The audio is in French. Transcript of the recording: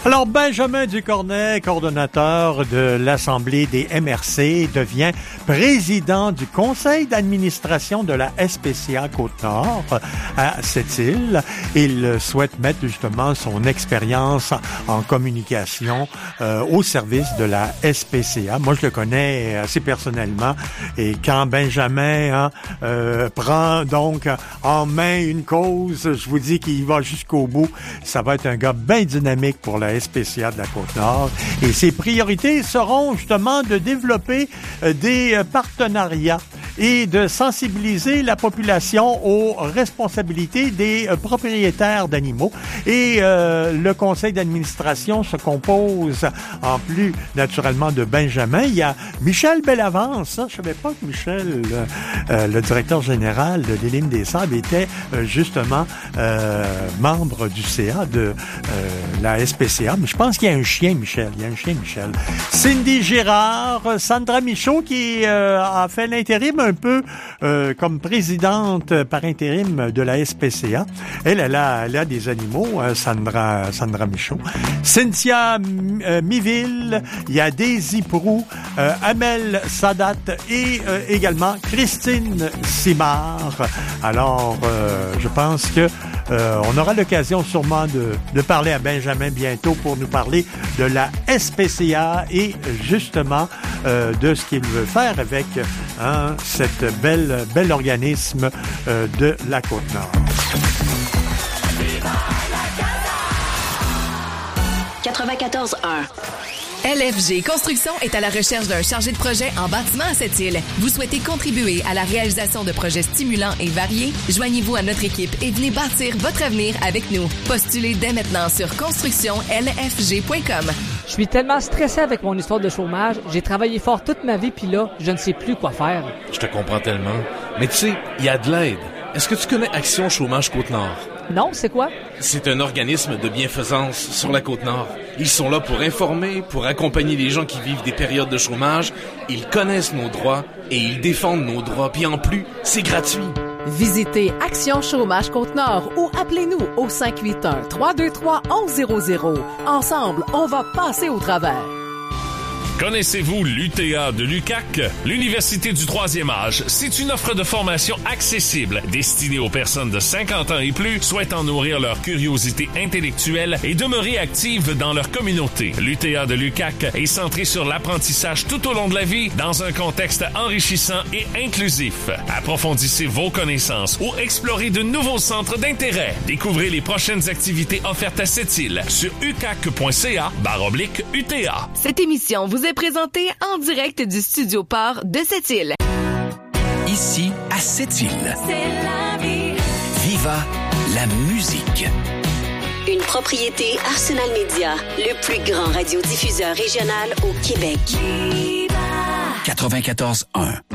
Alors, Benjamin Ducornet, coordonnateur de l'Assemblée des MRC, devient président du conseil d'administration de la SPCA Côte-Nord à Sept-Îles. Il souhaite mettre justement son expérience en communication au service de la SPCA. Moi, je le connais assez personnellement. Et quand Benjamin prend donc en main une cause, je vous dis qu'il va jusqu'au bout. Ça va être un gars bien dynamique pour la SPCA de la Côte-Nord. Et ses priorités seront justement de développer des partenariats et de sensibiliser la population aux responsabilités des propriétaires d'animaux. Et le conseil d'administration se compose, en plus naturellement de Benjamin, il y a Michel Bellavance. Je savais pas que Michel, le directeur général de l'Île des Sables, était justement membre du CA de la SPCA. Mais je pense qu'il y a un chien, Michel. Il y a un chien, Michel. Cindy Girard, Sandra Michaud, qui a fait l'intérim un peu comme présidente par intérim de la SPCA. Elle a des animaux, Sandra Michaud. Cynthia Miville, il y a Daisy Proux, Amel Sadat et également Christine Simard. Alors, je pense que on aura l'occasion sûrement de parler à Benjamin bientôt pour nous parler de la SPCA et justement de ce qu'il veut faire avec cette bel organisme de la Côte-Nord. 94.1 LFG Construction est à la recherche d'un chargé de projet en bâtiment à Sept-Îles. Vous souhaitez contribuer à la réalisation de projets stimulants et variés? Joignez-vous à notre équipe et venez bâtir votre avenir avec nous. Postulez dès maintenant sur constructionlfg.com. Je suis tellement stressé avec mon histoire de chômage. J'ai travaillé fort toute ma vie, puis là, je ne sais plus quoi faire. Je te comprends tellement. Mais tu sais, il y a de l'aide. Est-ce que tu connais Action Chômage Côte-Nord? Non, c'est quoi? C'est un organisme de bienfaisance sur la Côte-Nord. Ils sont là pour informer, pour accompagner les gens qui vivent des périodes de chômage. Ils connaissent nos droits et ils défendent nos droits. Puis en plus, c'est gratuit. Visitez Action Chômage Côte-Nord ou appelez-nous au 581-323-1100. Ensemble, on va passer au travers. Connaissez-vous l'UTA de l'UQAC? L'Université du troisième âge, c'est une offre de formation accessible destinée aux personnes de 50 ans et plus souhaitant nourrir leur curiosité intellectuelle et demeurer actives dans leur communauté. L'UTA de l'UQAC est centrée sur l'apprentissage tout au long de la vie dans un contexte enrichissant et inclusif. Approfondissez vos connaissances ou explorez de nouveaux centres d'intérêt. Découvrez les prochaines activités offertes à Sept-Îles sur uqac.ca/UTA. Cette émission vous est présentée en direct du Studio Port de Sept-Îles. Ici, à Sept-Îles. C'est la vie. Viva la musique. Une propriété Arsenal Media, le plus grand radiodiffuseur régional au Québec. 94.1